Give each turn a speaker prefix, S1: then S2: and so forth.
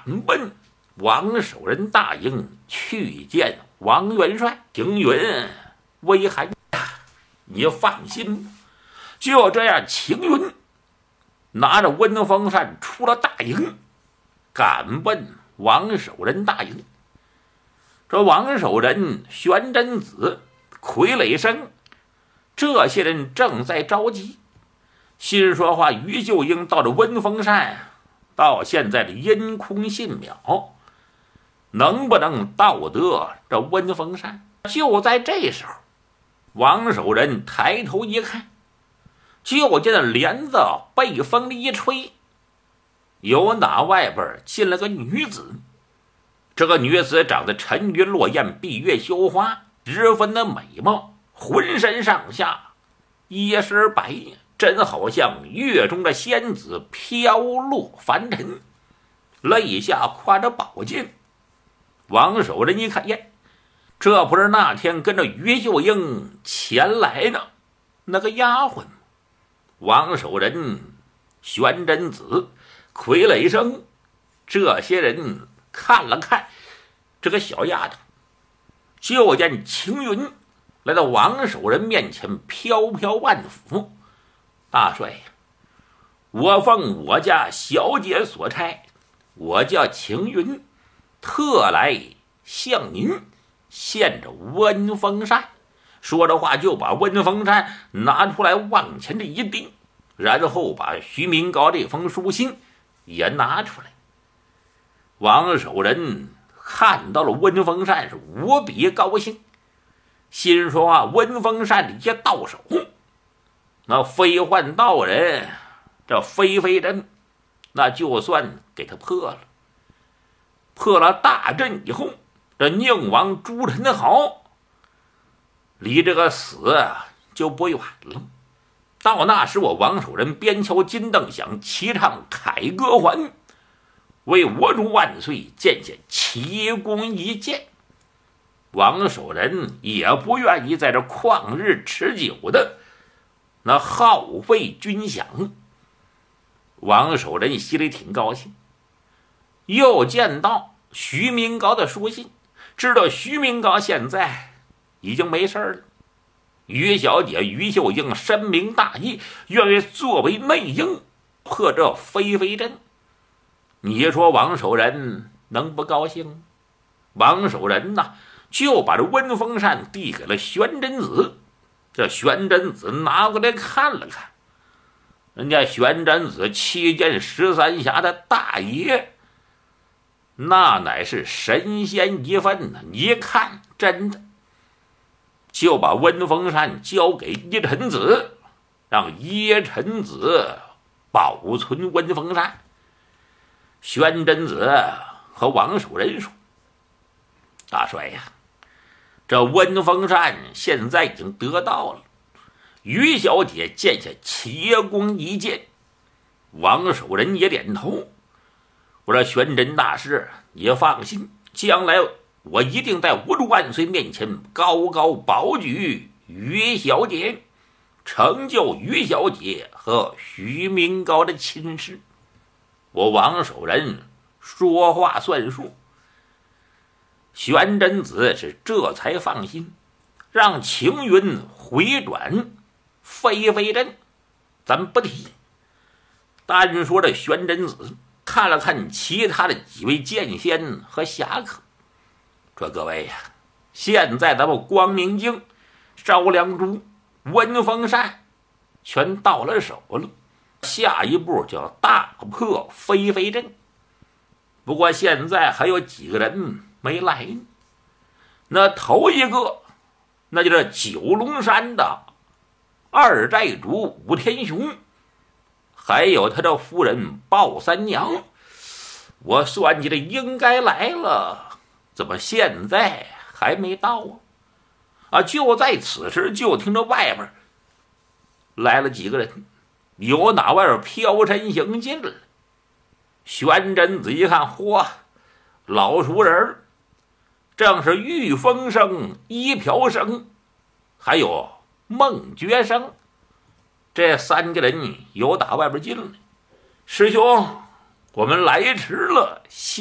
S1: 奔王守仁大营去见王元帅。邢云微寒你放心，就这样，邢云拿着温风扇出了大营，赶奔王守仁大营。这王守仁、玄真子、傀儡生这些人正在着急，心说话于秀英到这温风扇到现在的阴空信渺，能不能到得这温风扇？就在这时候，王守仁抬头一看，就见帘子被风一吹，由那外边进了个女子。这个女子长得沉鱼落雁，闭月羞花，十分的美貌，浑身上下一身白，真好像月中的仙子飘落凡尘，肋下挎着宝剑。王守仁一看，耶，这不是那天跟着于秀英前来的那个丫鬟吗？王守仁、玄真子、傀儡生这些人看了看这个小丫头，就见青云来到王守仁面前，飘飘万福。大帅呀，我奉我家小姐所差，我叫青云，特来向您献着温风扇。说着话就把温风扇拿出来往前这一递，然后把徐明高这封书信也拿出来。王守仁看到了温风扇是无比高兴，心说啊，温风扇一到手，那飞幻道人这飞飞针那就算给他破了。破了大阵以后，这宁王朱宸濠离这个死就不远了。到那时，我王守仁边敲金镫响，齐唱凯歌还，为我主万岁见下奇功一件。王守仁也不愿意在这旷日持久的那耗费军饷。王守仁心里挺高兴，又见到徐明高的书信，知道徐明高现在已经没事了。于小姐于秀英深明大义，愿意作为内应破这飞飞阵。你说王守仁能不高兴？王守仁呐，就把这温风扇递给了玄真子。这玄真子拿过来看了看，人家玄真子七剑13侠的大爷，那乃是神仙一份呢。一看真的，就把温风扇交给依臣子，让依臣子保存温风扇。玄真子和王守仁说：“大帅呀，这温风扇现在已经得到了，于小姐见下奇功一件。”王守仁也点头。我说：“玄真大师，你放心，将来我一定在我主万岁面前高高保举于小姐，成就于小姐和徐明高的亲事。”我王守仁说话算数。玄真子是这才放心，让青云回转飞飞阵，咱不提。单说这玄真子看了看其他的几位剑仙和侠客，说：“各位呀，现在咱们光明镜、烧梁珠、温风扇全到了手了，下一步就要大破飞飞阵。不过现在还有几个人没来呢。那头一个，那就是九龙山的二寨主武天雄，还有他的夫人鲍三娘。我算计着应该来了，怎么现在还没到啊？就在此时，就听着外边来了几个人，有哪外边飘身行进了。玄真子一看，嚯，老熟人，正是玉风生、一瓢生，还有孟觉生。这三个人由打外边进来。师兄，我们来迟了。